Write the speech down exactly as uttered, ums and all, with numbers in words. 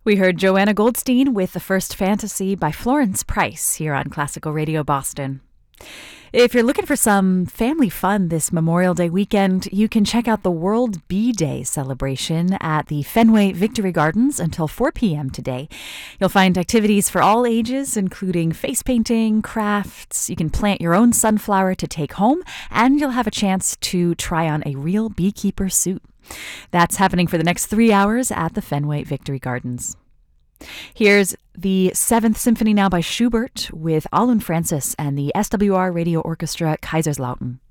We heard Joanna Goldstein with The First Fantasy by Florence Price here on Classical Radio Boston. If you're looking for some family fun this Memorial Day weekend, you can check out the World Bee Day celebration at the Fenway Victory Gardens until four p.m. today. You'll find activities for all ages, including face painting, crafts. You can plant your own sunflower to take home, and you'll have a chance to try on a real beekeeper suit. That's happening for the next three hours at the Fenway Victory Gardens. Here's the Seventh Symphony now by Schubert with Alun Francis and the S W R Radio Orchestra Kaiserslautern.